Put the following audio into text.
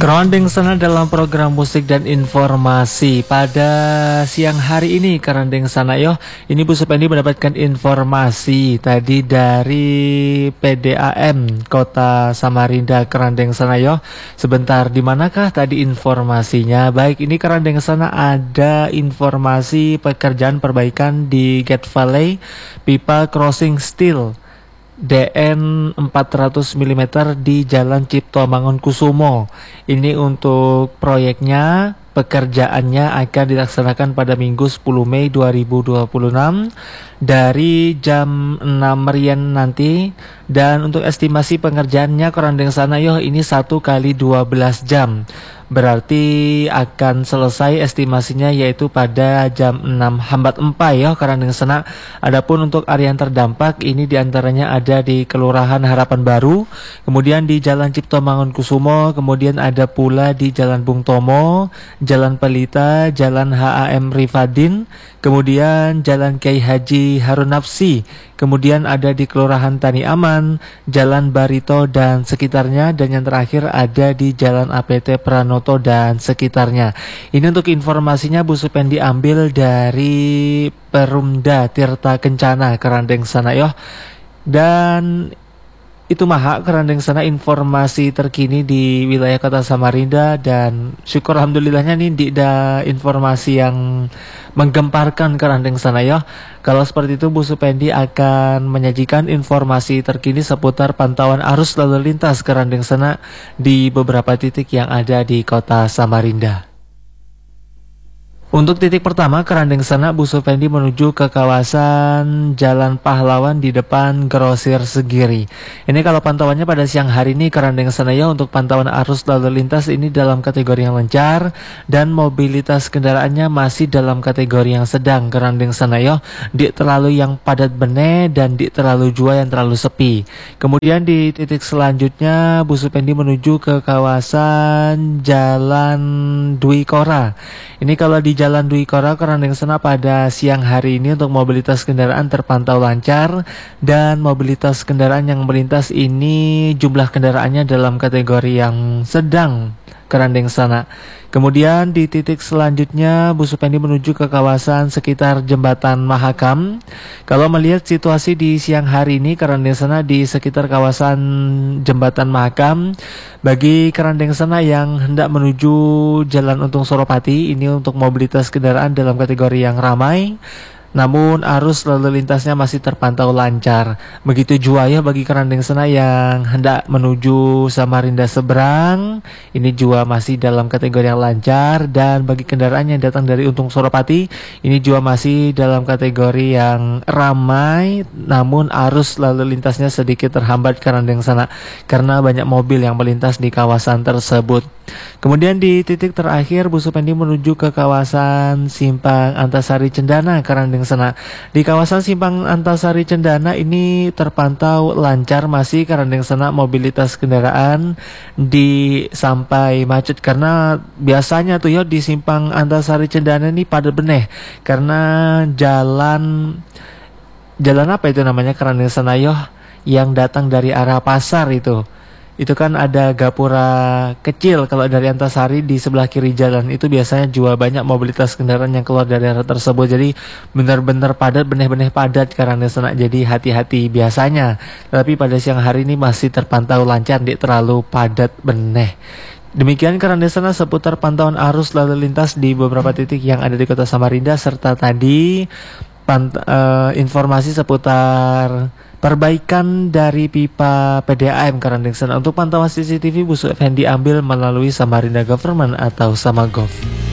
Kerondeng sana dalam program musik dan informasi pada siang hari ini. Kerondeng sana yo, ini Bu Supendi mendapatkan informasi tadi dari PDAM Kota Samarinda. Kerondeng sana yo, sebentar, di manakah tadi informasinya? Baik, ini Kerondeng sana ada informasi pekerjaan perbaikan di Gate Valley pipa crossing steel DN 400 mm di Jalan Cipto Mangunkusumo. Ini untuk proyeknya, pekerjaannya akan dilaksanakan pada Minggu 10 Mei 2026 dari jam 6 Rian nanti. Dan untuk estimasi pengerjaannya Kerondeng sana yo, ini 1 kali 12 jam. Berarti akan selesai estimasinya yaitu pada jam 6 hambat empai ya Kerondeng sana. Adapun untuk area yang terdampak ini diantaranya ada di Kelurahan Harapan Baru, kemudian di Jalan Cipto Mangunkusumo, kemudian ada pula di Jalan Bung Tomo, Jalan Pelita, Jalan HAM Rifadin, kemudian Jalan Kiai Haji Harun Nafsi, kemudian ada di Kelurahan Tani Aman, Jalan Barito dan sekitarnya, dan yang terakhir ada di Jalan APT Pranoto dan sekitarnya. Ini untuk informasinya Bu Supendi ambil dari Perumda Tirta Kencana Kerondeng sana yo. Dan itu maha Kerondeng sana informasi terkini di wilayah Kota Samarinda, dan syukur alhamdulillahnya nih ada informasi yang menggemparkan Kerondeng sana ya. Kalau seperti itu Bu Supendi akan menyajikan informasi terkini seputar pantauan arus lalu lintas Kerondeng sana di beberapa titik yang ada di Kota Samarinda. Untuk titik pertama Kerondeng sana, Bu Supendi menuju ke kawasan Jalan Pahlawan di depan Grosir Segiri. Ini kalau pantauannya pada siang hari ini Kerondeng sana ya, untuk pantauan arus lalu lintas ini dalam kategori yang lancar dan mobilitas kendaraannya masih dalam kategori yang sedang Kerondeng sana ya. Di terlalu yang padat bene dan di terlalu jua yang terlalu sepi. Kemudian di titik selanjutnya Bu Supendi menuju ke kawasan Jalan Dwi Kora. Ini kalau di Jalan Dwi Kora Kerondeng sana pada siang hari ini untuk mobilitas kendaraan terpantau lancar, dan mobilitas kendaraan yang melintas ini jumlah kendaraannya dalam kategori yang sedang Kerondeng sana. Kemudian di titik selanjutnya Bu Supendi menuju ke kawasan sekitar Jembatan Mahakam. Kalau melihat situasi di siang hari ini Kerondeng sana di sekitar kawasan Jembatan Mahakam, bagi Kerondeng sana yang hendak menuju Jalan Untung Suropati, ini untuk mobilitas kendaraan dalam kategori yang ramai, namun arus lalu lintasnya masih terpantau lancar. Begitu jua ya bagi Kerondeng sana yang hendak menuju Samarinda seberang, ini jua masih dalam kategori yang lancar. Dan bagi kendaraan yang datang dari Untung Suropati, ini jua masih dalam kategori yang ramai, namun arus lalu lintasnya sedikit terhambat Kerondeng sana karena banyak mobil yang melintas di kawasan tersebut. Kemudian di titik terakhir Bu Supendi menuju ke kawasan Simpang Antasari Cendana Kerondeng sana. Di kawasan Simpang Antasari Cendana ini terpantau lancar masih Kerondeng sana mobilitas kendaraan di sampai macet, karena biasanya tuh ya di Simpang Antasari Cendana ini pada beneh karena jalan apa itu namanya Kerondeng sana yo, yang datang dari arah pasar itu kan ada gapura kecil. Kalau dari Antasari di sebelah kiri jalan itu biasanya juga banyak mobilitas kendaraan yang keluar dari arah tersebut. Jadi benar-benar padat, benih-benih padat karena sana. Jadi hati-hati biasanya. Tapi pada siang hari ini masih terpantau lancar, tidak terlalu padat benih. Demikian Kerondeng sana seputar pantauan arus lalu lintas di beberapa titik yang ada di Kota Samarinda, serta tadi informasi seputar perbaikan dari pipa PDAM Kerondeng sana. Untuk pantauan CCTV Bu Supendi ambil melalui Samarinda Government atau Samagov.